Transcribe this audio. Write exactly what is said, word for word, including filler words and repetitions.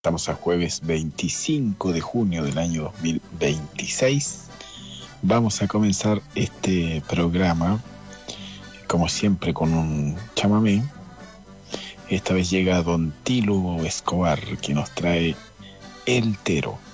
Estamos a jueves veinticinco de junio del año dos mil veintiséis. Vamos a comenzar este programa, como siempre, con un chamamé. Esta vez llega Don Tilo Escobar, que nos trae El Tero.